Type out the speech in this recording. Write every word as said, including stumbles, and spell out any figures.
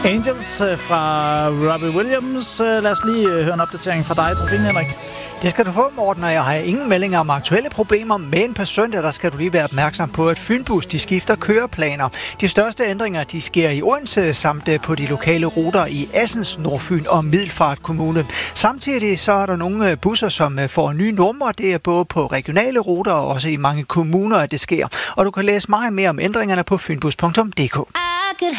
Angels fra Robbie Williams. Lad os lige høre en opdatering fra dig, Trafikken Henrik. Det skal du få, Morten, og jeg har ingen meldinger om aktuelle problemer, men på søndag der skal du lige være opmærksom på, at Fynbus de skifter køreplaner. De største ændringer de sker i Odense samt på de lokale ruter i Assens, Nordfyn og Middelfart Kommune. Samtidig så er der nogle busser, som får nye numre. Det er både på regionale ruter og også i mange kommuner, at det sker. Og du kan læse meget mere om ændringerne på fynbus punktum d k.